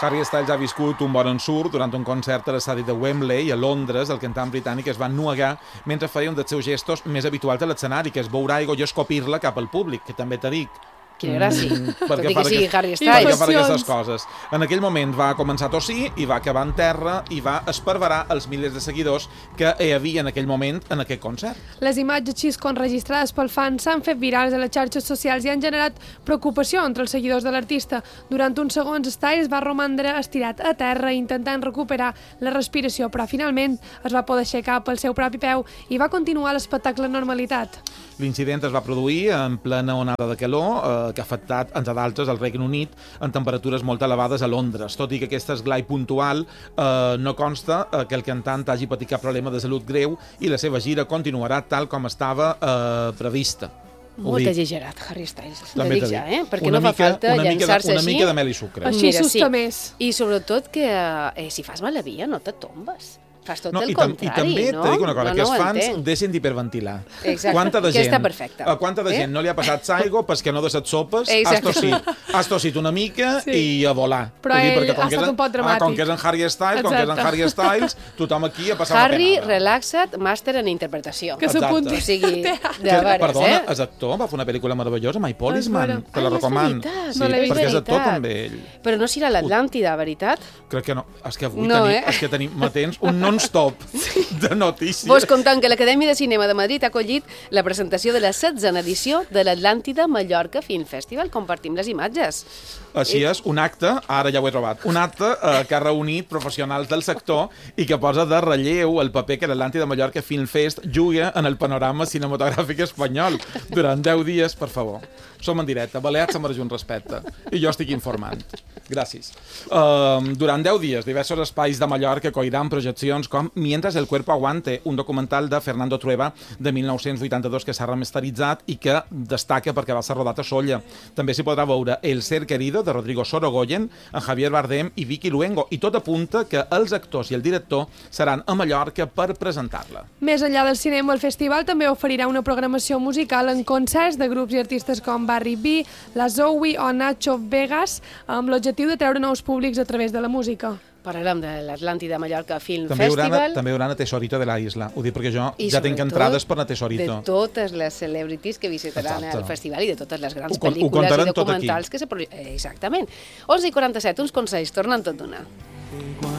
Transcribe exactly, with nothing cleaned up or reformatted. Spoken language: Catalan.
Harry Styles ha viscut un bon ensurt durant un concert a l'estadi de Wembley, a Londres. El cantant britànic es va ennuegar mentre feia un dels seus gestos més habituals a l'escenari, que és beure aigua i escopir-la cap al públic, que també t'ho dic. Quina gràcia, Mm, tot perquè i fa que sigui aquest- Harry perquè Styles. fa aquestes coses. En aquell moment va començar a tossir i va acabar en terra i va esparverar els milers de seguidors que hi havia en aquell moment en aquest concert. Les imatges així com registrades pel fan s'han fet virals a les xarxes socials i han generat preocupació entre els seguidors de l'artista. Durant uns segons, Styles va romandre estirat a terra intentant recuperar la respiració, però finalment es va poder aixecar pel seu propi peu i va continuar l'espectacle en normalitat. L'incident es va produir en plena onada de calor eh, que ha afectat, entre d'altres, el Regne Unit en temperatures molt elevades a Londres. Tot i que aquest esglai puntual eh, no consta eh, que el cantant hagi patit cap problema de salut greu i la seva gira continuarà tal com estava eh, prevista. Molt exagerat, Harry Styles. Te També dic t'ho ja, dic. eh? Perquè Una no fa mica- falta una mica de- llançar-se una així. mica de mel i sucre. Així Mira, s'usta sí. més. I sobretot que eh, si fas mala via no te tombes. Fas tot No, el i, tam contrari, I també no? t'he dit una cosa, no, que no els ho fans entenc. deixen d'hiperventilar. Exacte, Quanta de que gent, està perfecte. A quanta de Eh? gent no li ha passat aigua perquè no de set sopes, has Exacte. tossit, has tossit una mica Sí. i a volar. Però Vull dir, ell perquè com ha que és estat en- un poc ah, dramàtic. com que és en Harry Styles, com que és en Exacte. Harry Styles, tothom aquí ha passat Harry, una penada. relaxa't, màster en interpretació. Que Exacte. s'apunti. O sigui, de Teatre. Que, veres, perdona, eh? és actor, va fer una pel·lícula meravellosa, My Policeman, És vera. te la Ai, és recomano. veritat, Sí, no l'he vist. perquè és És actor veritat. també ell. Però no serà l'Atlàntida, veritat? Crec que no. És que avui No, tenim, eh? és que tenim matents un non-stop de notícies. Vos contant que l'Acadèmia de Cinema de Madrid ha acollit la presentació de la setzena edició de l'Atlàntida Mallorca Film Festival. Compartim les imatges. Així és, un acte, ara ja ho he trobat, un acte eh, que ha reunit professionals del sector i que posa de relleu el paper que l'Atlàntida Mallorca Film Fest juga en el panorama cinematogràfic espanyol. Durant deu dies, per favor. Som en directe, Balears se mereix un respecte. I jo estic informant. Gràcies. Uh, durant deu dies, diversos espais de Mallorca acolliran projeccions com Mientras el cuerpo aguante, un documental de Fernando Trueba de mil nou-cents vuitanta-dos que s'ha remasteritzat i que destaca perquè va ser rodat a Sóller. També s'hi podrà veure El ser querido, de Rodrigo Sorogoyen, en Javier Bardem i Vicky Luengo. I tot apunta que els actors i el director seran a Mallorca per presentar-la. Més enllà del cinema, el festival també oferirà una programació musical en concerts de grups i artistes com Barry B, La Zoe o Nacho Vegas, amb l'objectiu de treure nous públics a través de la música. Parlarem de l'Atlàntida Mallorca Film També hi haurà, Festival. també hi haurà a Tesorito de la isla. Ho dic perquè jo I ja tinc sobretot entrades per a Tesorito. de totes les celebrities que visitaran Exacte. el festival i de totes les grans Ho con- ho pel·lícules i contaran tot documentals aquí. que se... pro- eh, Exactament. onze i quaranta-set, uns consells, tornen tot d'una.